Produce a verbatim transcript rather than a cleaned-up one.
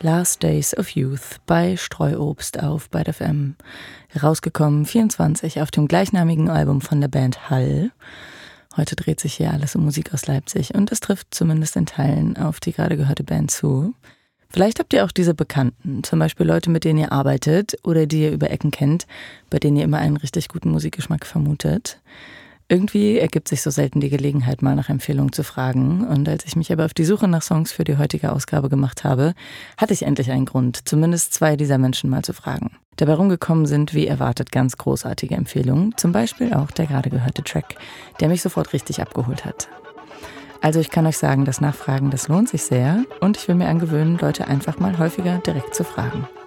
Last Days of Youth bei Streuobst auf Byte F M. Herausgekommen vierundzwanzig auf dem gleichnamigen Album von der Band Hall. Heute dreht sich hier alles um Musik aus Leipzig und es trifft zumindest in Teilen auf die gerade gehörte Band zu. Vielleicht habt ihr auch diese Bekannten, zum Beispiel Leute, mit denen ihr arbeitet oder die ihr über Ecken kennt, bei denen ihr immer einen richtig guten Musikgeschmack vermutet. Irgendwie ergibt sich so selten die Gelegenheit, mal nach Empfehlungen zu fragen. Und als ich mich aber auf die Suche nach Songs für die heutige Ausgabe gemacht habe, hatte ich endlich einen Grund, zumindest zwei dieser Menschen mal zu fragen. Dabei rumgekommen sind, wie erwartet, ganz großartige Empfehlungen. Zum Beispiel auch der gerade gehörte Track, der mich sofort richtig abgeholt hat. Also ich kann euch sagen, das Nachfragen, das lohnt sich sehr. Und ich will mir angewöhnen, Leute einfach mal häufiger direkt zu fragen.